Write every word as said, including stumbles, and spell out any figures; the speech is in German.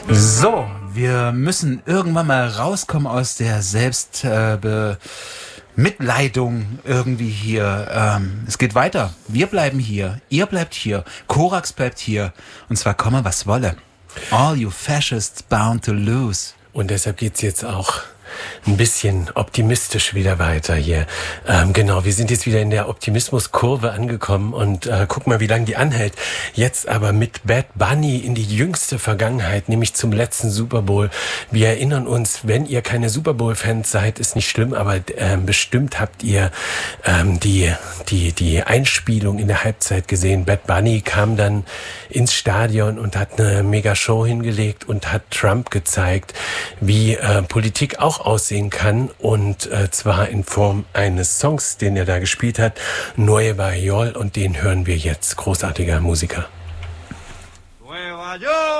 So, wir müssen irgendwann mal rauskommen aus der Selbstmitleidung äh, irgendwie hier. Ähm, es geht weiter. Wir bleiben hier. Ihr bleibt hier. Korax bleibt hier. Und zwar komme, was wolle. All you fascists bound to lose. Und deshalb geht's jetzt auch ein bisschen optimistisch wieder weiter hier. Ähm, genau, wir sind jetzt wieder in der Optimismuskurve angekommen und äh, guck mal, wie lange die anhält. Jetzt aber mit Bad Bunny in die jüngste Vergangenheit, nämlich zum letzten Super Bowl. Wir erinnern uns, wenn ihr keine Super Bowl-Fans seid, ist nicht schlimm, aber äh, bestimmt habt ihr ähm, die, die, die Einspielung in der Halbzeit gesehen. Bad Bunny kam dann ins Stadion und hat eine mega Show hingelegt und hat Trump gezeigt, wie äh, Politik auch aussehen kann, und äh, zwar in Form eines Songs, den er da gespielt hat, Nueva York, und den hören wir jetzt. Großartiger Musiker. Nueva York!